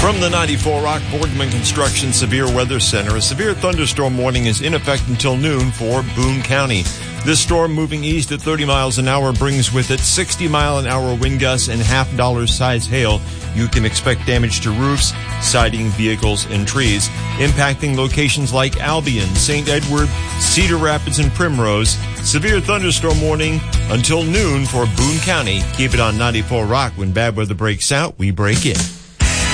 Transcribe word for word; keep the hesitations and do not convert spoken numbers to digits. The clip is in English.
From the ninety-four Rock Boardman Construction Severe Weather Center, a severe thunderstorm warning is in effect until noon for Boone County. This storm moving east at thirty miles an hour brings with it sixty mile an hour wind gusts and half dollar size hail. You can expect damage to roofs, siding, vehicles, and trees, impacting locations like Albion, Saint Edward, Cedar Rapids, and Primrose. Severe thunderstorm warning until noon for Boone County. Keep it on ninety-four Rock. When bad weather breaks out, we break in.